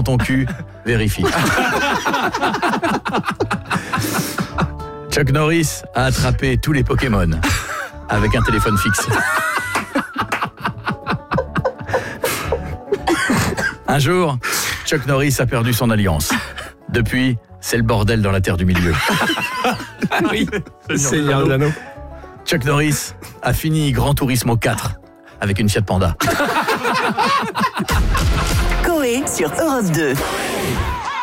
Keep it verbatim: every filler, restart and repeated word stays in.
ton cul, vérifie. Chuck Norris a attrapé tous les Pokémon avec un téléphone fixe. Un jour, Chuck Norris a perdu son alliance. Depuis, c'est le bordel dans la Terre du Milieu. Ah oui, Seigneur de l'Anneau. Chuck Norris a fini Gran Turismo quatre avec une Fiat Panda. Coé sur Europe deux.